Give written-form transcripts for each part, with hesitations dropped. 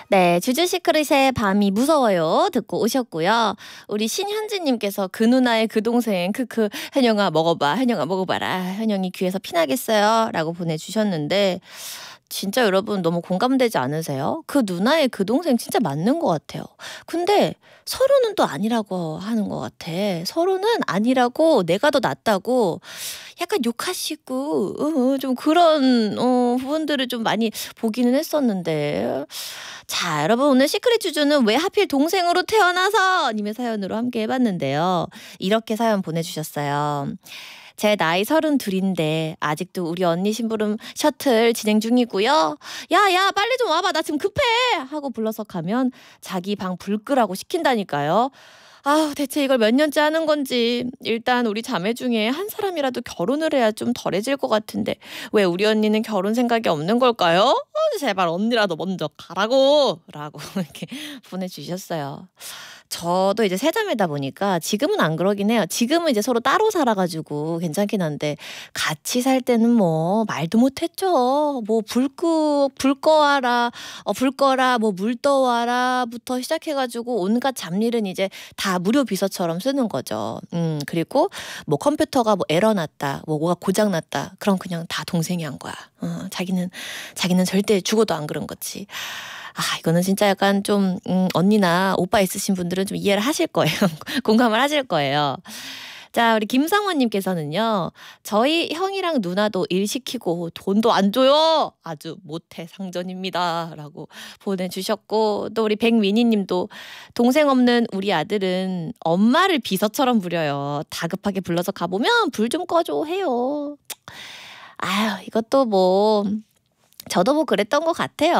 네, 주주시크릿의 밤이 무서워요 듣고 오셨고요. 우리 신현지님께서 그 누나의 그 동생 크크 현영아 먹어봐 현영아 먹어봐라 현영이 귀에서 피나겠어요 라고 보내주셨는데 진짜 여러분 너무 공감되지 않으세요? 그 누나의 그 동생 진짜 맞는 것 같아요. 근데 서로는 또 아니라고 하는 것 같아. 서로는 아니라고 내가 더 낫다고 약간 욕하시고 좀 그런 부분들을 좀 많이 보기는 했었는데 자 여러분 오늘 시크릿 주주는 왜 하필 동생으로 태어나서 님의 사연으로 함께 해봤는데요. 이렇게 사연 보내주셨어요. 제 나이 32인데 아직도 우리 언니 심부름 셔틀 진행 중이고요. 야야 빨리 좀 와봐 나 지금 급해 하고 불러서 가면 자기 방 불 끄라고 시킨다니까요. 아 대체 이걸 몇 년째 하는 건지 일단 우리 자매 중에 한 사람이라도 결혼을 해야 좀 덜해질 것 같은데 왜 우리 언니는 결혼 생각이 없는 걸까요? 제발 언니라도 먼저 가라고 라고 이렇게 보내주셨어요. 저도 이제 세자매다 보니까 지금은 안 그러긴 해요. 지금은 이제 서로 따로 살아가지고 괜찮긴 한데 같이 살 때는 뭐 말도 못했죠. 뭐 불 꺼와라, 불 꺼라, 뭐 물 떠와라부터 시작해가지고 온갖 잡일은 이제 다 무료 비서처럼 쓰는 거죠. 그리고 뭐 컴퓨터가 뭐 에러 났다, 뭐가 고장 났다, 그럼 그냥 다 동생이 한 거야. 자기는 절대 죽어도 안 그런 거지. 아, 이거는 진짜 약간 좀, 언니나 오빠 있으신 분들은 좀 이해를 하실 거예요. 공감을 하실 거예요. 자, 우리 김상원님께서는요, 저희 형이랑 누나도 일 시키고 돈도 안 줘요. 아주 모태 상전입니다. 라고 보내주셨고, 또 우리 백민희님도 동생 없는 우리 아들은 엄마를 비서처럼 부려요. 다급하게 불러서 가보면 불 좀 꺼줘 해요. 아유, 이것도 뭐, 저도 뭐 그랬던 것 같아요.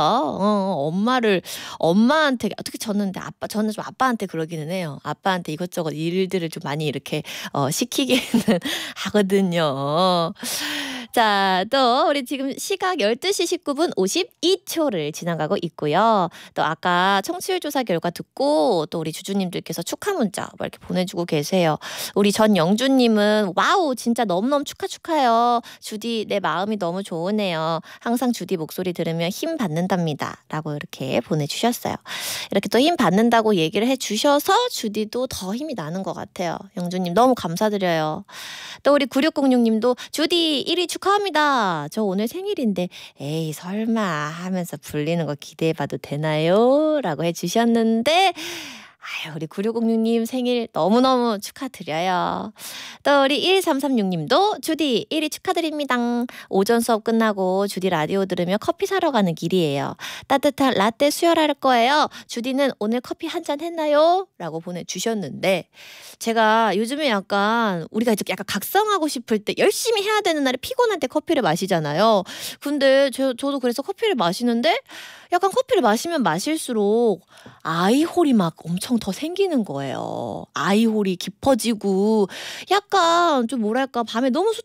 엄마한테 어떻게 저는 저는 좀 아빠한테 그러기는 해요. 아빠한테 이것저것 일들을 좀 많이 이렇게 시키기는 하거든요. 자, 또 우리 지금 시각 12시 19분 52초를 지나가고 있고요. 또 아까 청취율 조사 결과 듣고 또 우리 주주님들께서 축하 문자 뭐 이렇게 보내주고 계세요. 우리 전영주님은 와우 진짜 너무너무 축하해요. 주디 내 마음이 너무 좋으네요. 항상 주디 목소리 들으면 힘 받는답니다. 라고 이렇게 보내주셨어요. 이렇게 또 힘 받는다고 얘기를 해주셔서 주디도 더 힘이 나는 것 같아요. 영주님 너무 감사드려요. 또 우리 9606님도 주디 1위 축하합니다. 저 오늘 생일인데 에이 설마 하면서 불리는 거 기대해봐도 되나요? 라고 해주셨는데 아유, 우리 9606님 생일 너무너무 축하드려요. 또 우리 1336님도 주디 1위 축하드립니다. 오전 수업 끝나고 주디 라디오 들으며 커피 사러 가는 길이에요. 따뜻한 라떼 수혈할 거예요. 주디는 오늘 커피 한 잔 했나요? 라고 보내주셨는데 제가 요즘에 약간 우리가 이제 약간 각성하고 싶을 때 열심히 해야 되는 날에 피곤할 때 커피를 마시잖아요. 근데 저도 그래서 커피를 마시는데 약간 커피를 마시면 마실수록 아이홀이 막 엄청 더 생기는 거예요. 아이홀이 깊어지고 약간 좀 뭐랄까 밤에 너무